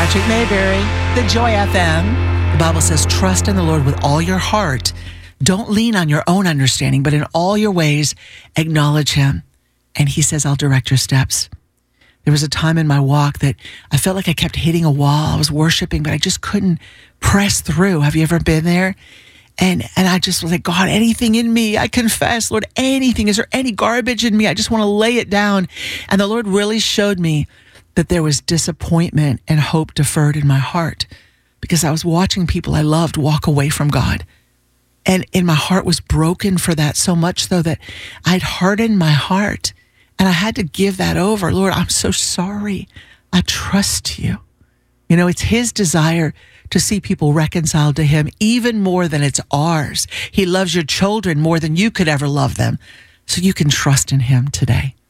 Patrick Mayberry, the Joy FM. The Bible says, trust in the Lord with all your heart. Don't lean on your own understanding, but in all your ways, acknowledge him. And he says, I'll direct your steps. There was a time in my walk that I felt like I kept hitting a wall. I was worshiping, but I just couldn't press through. Have you ever been there? And I just was like, God, anything in me, I confess, Lord, anything. Is there any garbage in me? I just want to lay it down. And the Lord really showed me that there was disappointment and hope deferred in my heart because I was watching people I loved walk away from God. And my heart was broken for that, so much so that I'd hardened my heart and I had to give that over. Lord, I'm so sorry. I trust you. You know, it's his desire to see people reconciled to him even more than it's ours. He loves your children more than you could ever love them. So you can trust in him today.